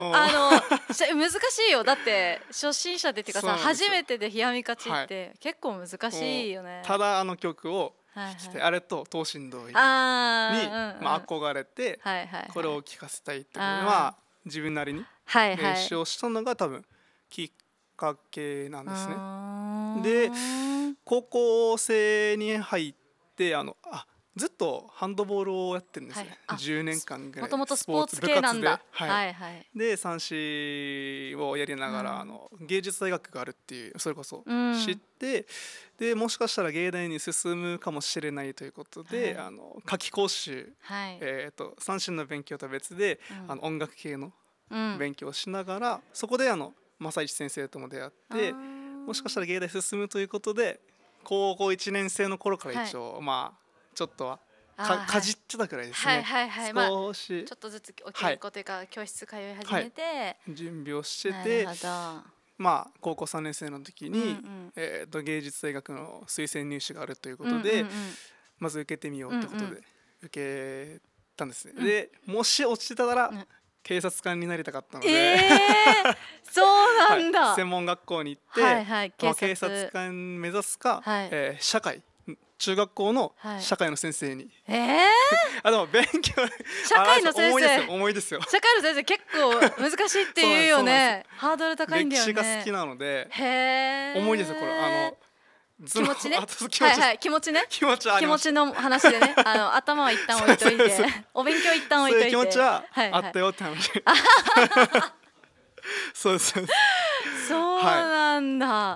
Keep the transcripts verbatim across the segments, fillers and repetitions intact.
あのし難しいよ。だって初心者でっていうかさ、初めてで冷やみ勝ちって結構難しいよね。 ただあの曲を聴きたい、 はいはい、 あれと等身同意に、 あ、うんうん、 まあ、憧れて、 はいはいはい、 これを聴かせたいってことで、まあ自分なりにはいはい、 練習をしたのが多分きっかけなんですね。で高校生に入ってあのあずっとハンドボールをやってるんですね、はい、じゅうねんかんぐらい。 もともとスポーツ系なんだ。 はい、はいはい、で三子をやりながら、うん、あの芸術大学があるっていうそれこそ知って、うん、でもしかしたら芸大に進むかもしれないということで、はい、あの夏期講習、はい、えー、と三子の勉強とは別で、うん、あの音楽系の勉強をしながら、うん、そこであの正一先生とも出会って、もしかしたら芸大進むということで高校いちねん生の頃から一応、はい、まあちょっとはか, かじってたくらいですね。はいはいはい、少し、まあ、 ちょっとずつお稽古というか、はい、教室通い始めて、はい、 準備をしてて、まあ高校さんねん生の時に、うんうん、えー、と芸術大学の推薦入試があるということで、うんうんうん、まず受けてみようってことで受けたんですね、うんうん、でもし落ちてたら、うん、警察官になりたかったので、 えー、そうなんだ、 はい、専門学校に行って、はいはい、警察、まあ、警察官目指すか、はい、えー、社会中学校の社会の先生に、はい、えー、あでも勉強社会の先生重いですよ重いですよ社会の先生結構難しいって言うよねハードル高いんだよね。 歴史が好きなのでへ重いですよこれ。あの気持ちね気持ち、はいはい、 気持ちね気持ちはありました。 気持ちの話でねあの頭は一旦置いといてそうそうそうお勉強一旦置いといてそういう気持ちはあったよって話、はいはい、そうそうそうなんだ、はい、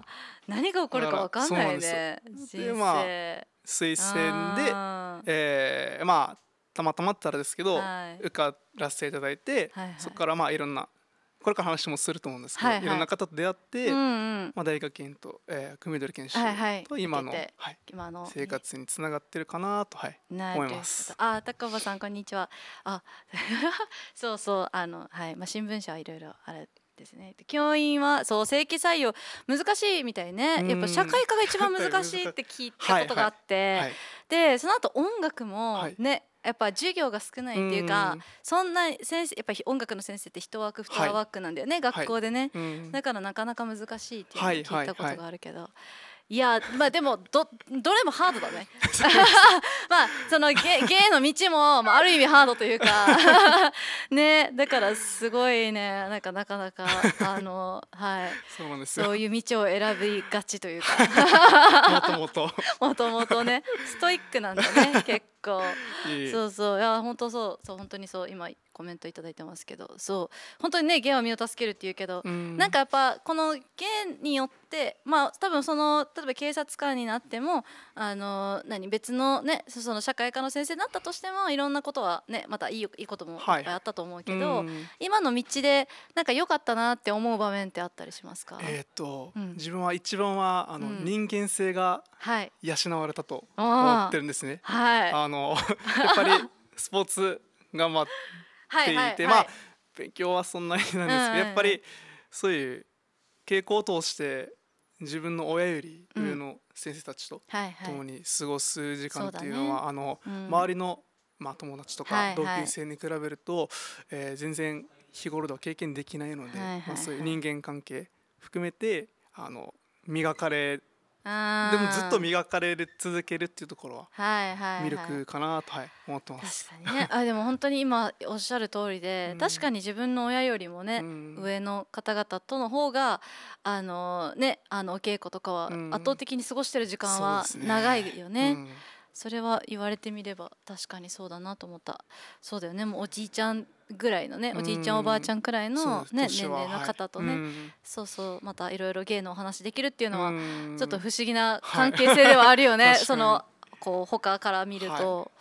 何が起こるか分かんないね人生。 でまあ推薦で、えー、まあたまたまったらですけど、はい、受からせていただいて、はいはい、そこからまあいろんなこれから話もすると思うんですけど、はいはい、いろんな方と出会って、うんうん、まあ、大学院と、えー、組取研修と今の、はいはい、今の生活につながってるかなと、はい、思います。 あ、高場さんこんにちは。あそうそうあの、はいまあ、新聞社はいろいろあるですね。教員はそう正規採用難しいみたいね。やっぱ社会科が一番難しいって聞いたことがあって、はいはいはい、でその後音楽もね、はい、やっぱ授業が少ないっていうか、うそんな先生やっぱり音楽の先生って一枠二枠なんだよね、はい、学校でね、はい、だからなかなか難しいっていうのを聞いたことがあるけど、はいはいはい、いやまあでも ど, どれもハードだねまあその 芸, 芸の道も、まあ、ある意味ハードというかね、だからすごいねなんかなかなかあの、はい、 そうなんですよ。 そういう道を選びがちというかもともともともとねストイックなんだね結構いいそうそういや本当そうそう本当にそう今コメントいただいてますけど、そう本当にね芸は身を助けるっていうけど、うん、なんかやっぱこの芸によってまあ多分その例えば警察官になってもあの何別のねその社会科の先生になったとしてもいろんなことはねまたいいいいこともいっぱいあったと思うけど、はい、今の道でなんか良かったなって思う場面ってあったりしますか？ えー、っと、うん、自分は一番はあの、うん、人間性が養われたと思ってるんですね。はい、あのやっぱりスポーツ頑張っていて、はいはいはい、まあ勉強はそんなになんですけど、うんうんうん、やっぱりそういう傾向を通して自分の親より上の先生たちと共に過ごす時間っていうのは、うんはいはい、あの、うん、周りの、まあ、友達とか同級生に比べると、はいはいえー、全然日頃では経験できないので、はいはいはいまあ、そういう人間関係含めてあの磨かれでもずっと磨かれ続けるっていうところは魅力かなと、はいはい、思ってます。 確かにねあでも本当に今おっしゃる通りで、うん、確かに自分の親よりもね、うん、上の方々との方があのねあのお稽古とかは圧倒的に過ごしてる時間は長いよね。うん、それは言われてみれば確かにそうだなと思った。そうだよねもうおじいちゃんぐらいのねおじいちゃんおばあちゃんくらいの、ね、年齢の方とね、はい、そうそうまたいろいろ芸のお話できるっていうのはちょっと不思議な関係性ではあるよね、はい、そのこう他から見ると、はい、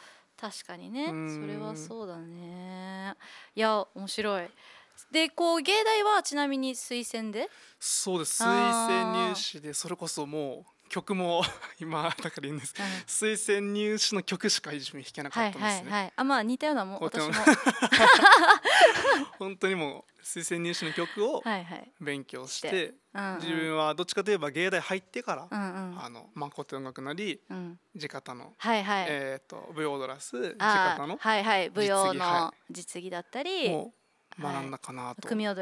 確かにねそれはそうだね。いや面白い。でこう芸大はちなみに推薦でそうです推薦入試でそれこそもう曲も今だからいいんです、はい、推薦入試の曲しか自分弾けなかったんですね。はいはいはい、 あまあ似たようなもん私も本当にもう推薦入試の曲を勉強して、はいはいうんうん、自分はどっちかといえば芸大入ってから、うんうん、あのまあ古典音楽なり、うん、地方の、はいはいえー、と舞踊を踊らす地方のはいはい舞踊の実技だったり学んだかなと。 組踊